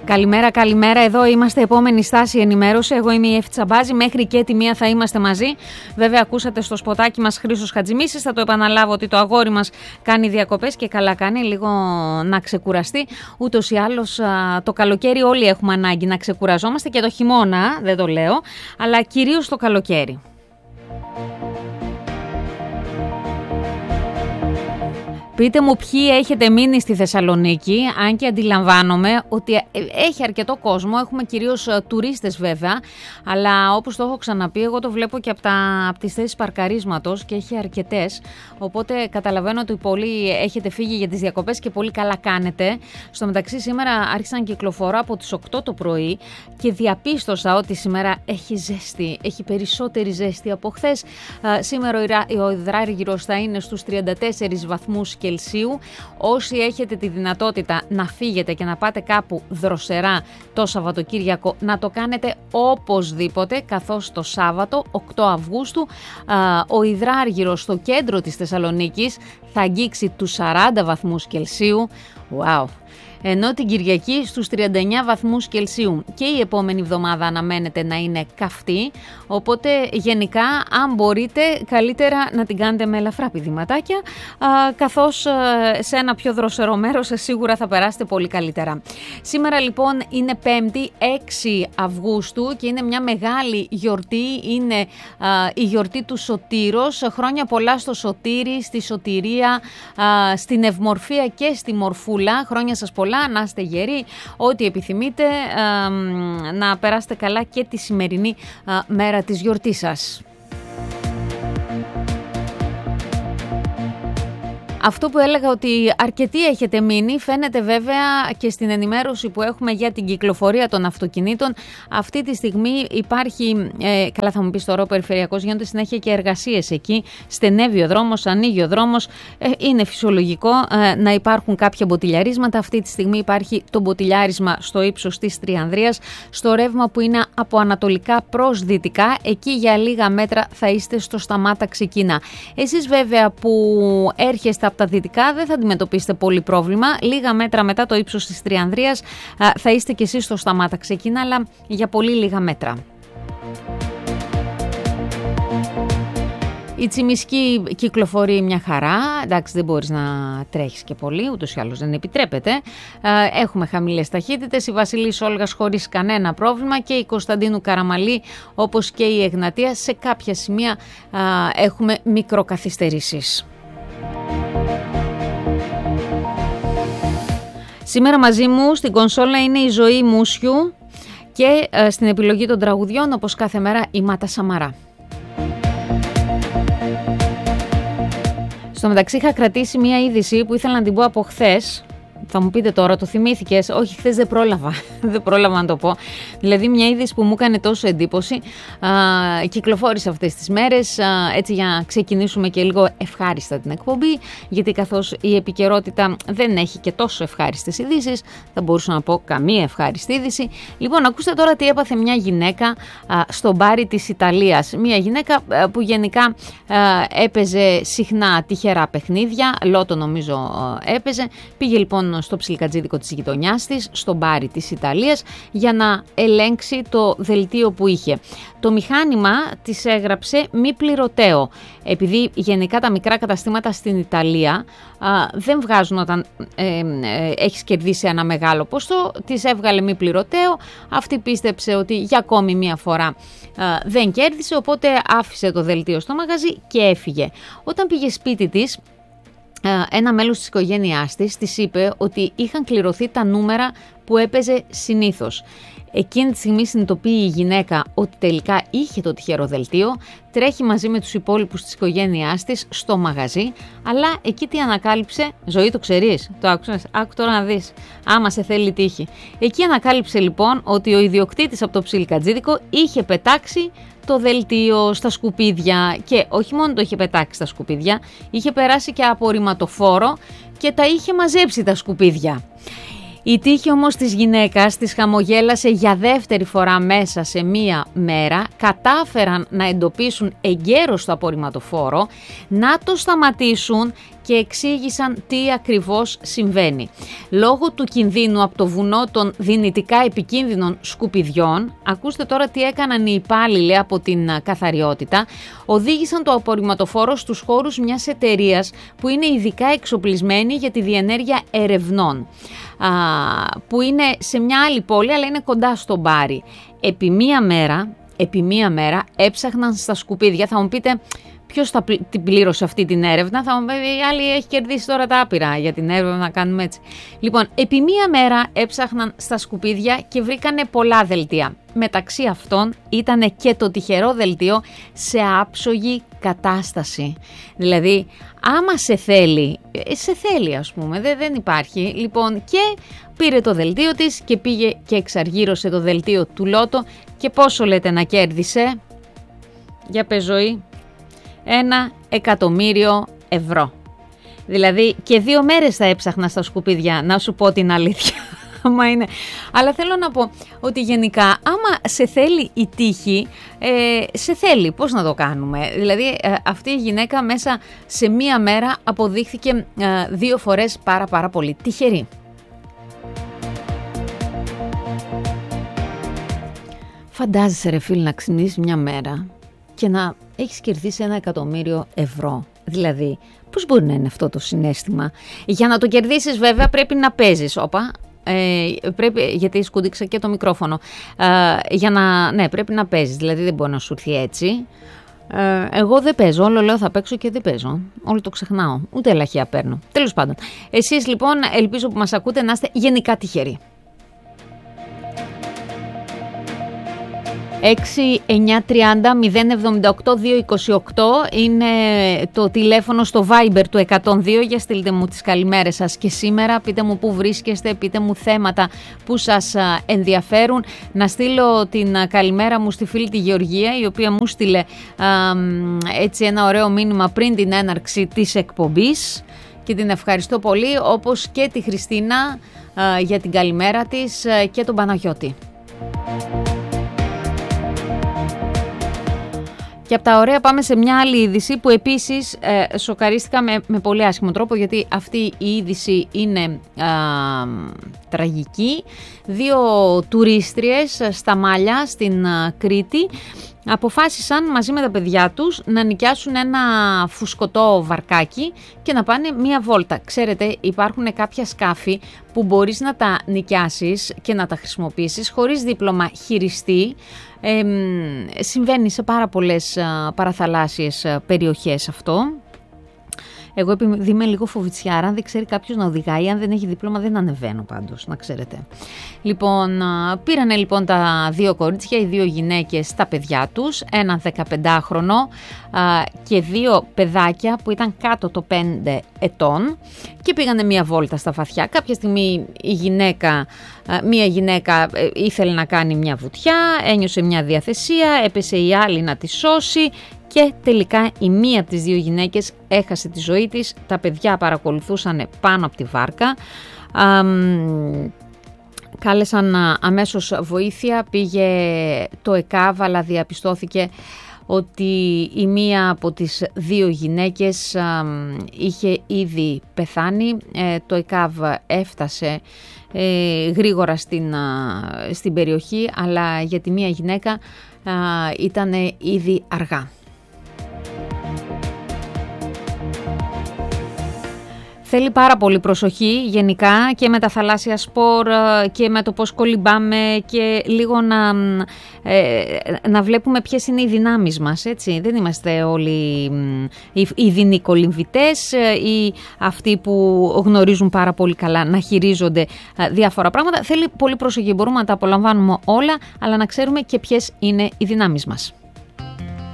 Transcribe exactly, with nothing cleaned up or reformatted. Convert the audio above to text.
Καλημέρα, καλημέρα. Εδώ είμαστε, επόμενη στάση ενημέρωση. Εγώ είμαι η Εύη Τσαμπάζη. Μέχρι και τη μία θα είμαστε μαζί. Βέβαια, ακούσατε στο σποτάκι μας Χρήστος Χατζημίσης. Θα το επαναλάβω ότι το αγόρι μας κάνει διακοπές και καλά κάνει, λίγο να ξεκουραστεί. Ούτως ή άλλως, το καλοκαίρι όλοι έχουμε ανάγκη να ξεκουραζόμαστε, και το χειμώνα, δεν το λέω, αλλά κυρίως το καλοκαίρι. Πείτε μου ποιοι έχετε μείνει στη Θεσσαλονίκη, αν και αντιλαμβάνομαι ότι έχει αρκετό κόσμο, έχουμε κυρίως τουρίστες βέβαια, αλλά όπως το έχω ξαναπεί, εγώ το βλέπω και από, τα, από τις θέσεις παρκαρίσματος και έχει αρκετές, οπότε καταλαβαίνω ότι πολλοί έχετε φύγει για τις διακοπές και πολύ καλά κάνετε. Στο μεταξύ σήμερα άρχισα να κυκλοφορώ από τις οκτώ το πρωί και διαπίστωσα ότι σήμερα έχει ζέστη, έχει περισσότερη ζέστη από χθες. Σήμερα ο υδράργυρος θα είναι στους τριάντα τέσσερις βαθμούς Κελσίου. Όσοι έχετε τη δυνατότητα να φύγετε και να πάτε κάπου δροσερά το Σαββατοκύριακο, να το κάνετε οπωσδήποτε, καθώς το Σάββατο οκτώ Αυγούστου ο υδράργυρος στο κέντρο της Θεσσαλονίκης θα αγγίξει τους σαράντα βαθμούς Κελσίου. Wow! Ενώ την Κυριακή στους τριάντα εννέα βαθμούς Κελσίου, και η επόμενη εβδομάδα αναμένεται να είναι καυτή, οπότε γενικά αν μπορείτε καλύτερα να την κάνετε με ελαφρά πηδηματάκια, καθώς σε ένα πιο δροσερό μέρος σίγουρα θα περάσετε πολύ καλύτερα. Σήμερα λοιπόν είναι Πέμπτη έξι Αυγούστου και είναι μια μεγάλη γιορτή, είναι α, η γιορτή του Σωτήρος. Χρόνια πολλά στο Σωτήρη, στη σωτηρία, α, στην ευμορφία και στη μορφούλα. Χρόνια σας πολλά. Να είστε γεροί, ό,τι επιθυμείτε, ε, να περάσετε καλά και τη σημερινή ε, μέρα της γιορτής σας. Αυτό που έλεγα ότι αρκετοί έχετε μείνει, φαίνεται βέβαια και στην ενημέρωση που έχουμε για την κυκλοφορία των αυτοκινήτων. Αυτή τη στιγμή υπάρχει, ε, καλά θα μου πεις τώρα ο περιφερειακός, γίνονται συνέχεια και εργασίες εκεί, στενεύει ο δρόμος, ανοίγει ο δρόμος, ε, είναι φυσιολογικό ε, να υπάρχουν κάποια μποτιλιαρίσματα. Αυτή τη στιγμή υπάρχει το μποτιλιάρισμα στο ύψος της Τριανδρίας, στο ρεύμα που είναι από ανατολικά προς δυτικά, εκεί για λίγα μέτρα θα είστε στο Σταμάτα Ξεκίνα. Εσείς βέβαια που έρχεστε από τα δυτικά δεν θα αντιμετωπίσετε πολύ πρόβλημα. Λίγα μέτρα μετά το ύψος της Τριανδρίας θα είστε κι εσείς στο Σταμάτα Ξεκίνα, αλλά για πολύ λίγα μέτρα. Η Τσιμισκή κυκλοφορεί μια χαρά, εντάξει δεν μπορείς να τρέχεις και πολύ, ούτως ή άλλως δεν επιτρέπεται. Έχουμε χαμηλές ταχύτητες, η Βασιλής Όλγας χωρίς κανένα πρόβλημα και η Κωνσταντίνου Καραμαλή όπως και η Εγνατία, σε κάποια σημεία έχουμε μικροκαθυστερήσεις. Σήμερα μαζί μου στην κονσόλα είναι η Ζωή Μούσιου και ε, στην επιλογή των τραγουδιών όπως κάθε μέρα η Μάτα Σαμαρά. Στο μεταξύ είχα κρατήσει μία είδηση που ήθελα να την πω από χθες. Θα μου πείτε τώρα, το θυμήθηκες? Όχι, χθες δεν πρόλαβα. δεν πρόλαβα να το πω. Δηλαδή, μια είδηση που μου έκανε τόσο εντύπωση. Α, κυκλοφόρησε αυτές τις μέρες, α, έτσι για να ξεκινήσουμε και λίγο ευχάριστα την εκπομπή. Γιατί καθώς η επικαιρότητα δεν έχει και τόσο ευχάριστες ειδήσεις, θα μπορούσα να πω καμία ευχάριστη είδηση. Λοιπόν, ακούστε τώρα τι έπαθε μια γυναίκα α, στο μπάρι της Ιταλίας. Μια γυναίκα α, που γενικά α, έπαιζε συχνά τυχερά παιχνίδια. Λότο νομίζω α, έπαιζε. Πήγε λοιπόν στο ψιλικατζίδικο της γειτονιάς της, στο μπάρι της Ιταλίας, για να ελέγξει το δελτίο που είχε. Το μηχάνημα της έγραψε μη πληρωτέο. Επειδή γενικά τα μικρά καταστήματα στην Ιταλία α, δεν βγάζουν όταν ε, ε, έχεις κερδίσει ένα μεγάλο ποστό, της έβγαλε μη πληρωτέο. Αυτή πίστεψε ότι για ακόμη μία φορά α, δεν κέρδισε, οπότε άφησε το δελτίο στο μαγαζί και έφυγε. Όταν πήγε σπίτι της, ένα μέλος της οικογένειάς της της είπε ότι είχαν κληρωθεί τα νούμερα που έπαιζε συνήθως. Εκείνη τη στιγμή συνειδητοποιεί η γυναίκα ότι τελικά είχε το τυχερό δελτίο, τρέχει μαζί με τους υπόλοιπους της οικογένειάς της στο μαγαζί, αλλά εκεί τι ανακάλυψε? Ζωή, το ξέρεις? Το άκουσες? Άκου τώρα να δεις, άμα σε θέλει τύχη. Εκεί ανακάλυψε λοιπόν ότι ο ιδιοκτήτης από το ψιλικατζίδικο είχε πετάξει το δελτίο στα σκουπίδια, και όχι μόνο το είχε πετάξει στα σκουπίδια, είχε περάσει και απορριμματοφόρο και τα είχε μαζέψει τα σκουπίδια. Η τύχη όμως της γυναίκας της χαμογέλασε για δεύτερη φορά μέσα σε μία μέρα. Κατάφεραν να εντοπίσουν εγκαίρως το απορριμματοφόρο, να το σταματήσουν και εξήγησαν τι ακριβώς συμβαίνει. Λόγω του κινδύνου από το βουνό των δυνητικά επικίνδυνων σκουπιδιών, ακούστε τώρα τι έκαναν οι υπάλληλοι από την καθαριότητα, οδήγησαν το απορριμματοφόρο στους χώρους μιας εταιρείας που είναι ειδικά εξοπλισμένη για τη διενέργεια ερευνών, α, που είναι σε μια άλλη πόλη αλλά είναι κοντά στο Μπάρι. Επί μία μέρα, επί μία μέρα έψαχναν στα σκουπίδια. Θα μου πείτε, ποιος θα την πλήρωσε αυτή την έρευνα? Θα μου πει, η άλλη έχει κερδίσει τώρα τα άπειρα για την έρευνα, να κάνουμε έτσι. Λοιπόν, επί μία μέρα έψαχναν στα σκουπίδια και βρήκανε πολλά δελτία. Μεταξύ αυτών ήταν και το τυχερό δελτίο σε άψογη κατάσταση. Δηλαδή, άμα σε θέλει, σε θέλει ας πούμε, δεν, δεν υπάρχει. Λοιπόν, και πήρε το δελτίο της και πήγε και εξαργύρωσε το δελτίο του Λότο. Και πόσο λέτε να κέρδισε? Για πες, Ζωή. Ένα εκατομμύριο ευρώ. Δηλαδή και δύο μέρες θα έψαχνα στα σκουπίδια, να σου πω την αλήθεια. Άμα είναι. Αλλά θέλω να πω ότι γενικά άμα σε θέλει η τύχη, ε, σε θέλει. Πώς να το κάνουμε? Δηλαδή ε, αυτή η γυναίκα μέσα σε μία μέρα αποδείχθηκε ε, δύο φορές πάρα πάρα πολύ τυχερή. Φαντάζεσαι ρε φίλ να ξυπνήσεις μια μέρα και να έχεις κερδίσει ένα εκατομμύριο ευρώ. Δηλαδή, πώς μπορεί να είναι αυτό το συναίσθημα? Για να το κερδίσεις βέβαια πρέπει να παίζεις. Όπα, ε, πρέπει, γιατί σκούντιξα και το μικρόφωνο. Ε, για να, ναι, πρέπει να παίζεις, δηλαδή δεν μπορεί να σου έρθει έτσι. Ε, εγώ δεν παίζω, όλο λέω θα παίξω και δεν παίζω. Όλο το ξεχνάω, ούτε ελαχεία παίρνω. Τέλος πάντων, εσείς λοιπόν ελπίζω που μας ακούτε να είστε γενικά τυχεροί. έξι εννιά τριάντα μηδέν εβδομήντα οκτώ διακόσια είκοσι οκτώ είναι το τηλέφωνο στο Viber του εκατόν δύο. Για στείλτε μου τις καλημέρες σας και σήμερα. Πείτε μου πού βρίσκεστε, πείτε μου θέματα που σας ενδιαφέρουν. Να στείλω την καλημέρα μου στη φίλη τη Γεωργία, η οποία μου στείλε α, έτσι ένα ωραίο μήνυμα πριν την έναρξη της εκπομπής και την ευχαριστώ πολύ, όπως και τη Χριστίνα α, για την καλημέρα της α, και τον Παναγιώτη. Και από τα ωραία πάμε σε μια άλλη είδηση που επίσης ε, σοκαρίστηκα με, με πολύ άσχημο τρόπο, γιατί αυτή η είδηση είναι α, τραγική. Δύο τουρίστριες στα Μάλια στην α, Κρήτη αποφάσισαν μαζί με τα παιδιά τους να νοικιάσουν ένα φουσκωτό βαρκάκι και να πάνε μία βόλτα. Ξέρετε, υπάρχουν κάποια σκάφη που μπορείς να τα νοικιάσεις και να τα χρησιμοποιήσεις χωρίς δίπλωμα χειριστή. Ε, συμβαίνει σε πάρα πολλές α, παραθαλάσσιες α, περιοχές αυτό. Εγώ επειδή είμαι λίγο φοβητσιάρα, αν δεν ξέρει κάποιος να οδηγάει, αν δεν έχει δίπλωμα δεν ανεβαίνω πάντως, να ξέρετε. Λοιπόν, πήρανε λοιπόν τα δύο κορίτσια, οι δύο γυναίκες, τα παιδιά τους, ένα δεκαπεντάχρονο και δύο παιδάκια που ήταν κάτω το πέντε ετών και πήγανε μία βόλτα στα βαθιά. Κάποια στιγμή η γυναίκα, μία γυναίκα ήθελε να κάνει μια βουτιά, ένιωσε μια διαθεσία, έπεσε η άλλη να τη σώσει. Και τελικά η μία από τις δύο γυναίκες έχασε τη ζωή της, τα παιδιά παρακολουθούσαν πάνω από τη βάρκα, Α, κάλεσαν αμέσως βοήθεια, πήγε το ΕΚΑΒ, αλλά διαπιστώθηκε ότι η μία από τις δύο γυναίκες α, είχε ήδη πεθάνει. Ε, το ΕΚΑΒ έφτασε ε, γρήγορα στην, α, στην περιοχή, αλλά για τη μία γυναίκα ήταν ήδη αργά. Θέλει πάρα πολύ προσοχή γενικά και με τα θαλάσσια σπορ και με το πώς κολυμπάμε και λίγο να, ε, να βλέπουμε ποιες είναι οι δυνάμεις μας, έτσι. Δεν είμαστε όλοι οι ειδινοί κολυμβητές ή αυτοί που γνωρίζουν πάρα πολύ καλά να χειρίζονται διάφορα πράγματα. Θέλει πολύ προσοχή, μπορούμε να τα απολαμβάνουμε όλα, αλλά να ξέρουμε και ποιες είναι οι δυνάμεις μας.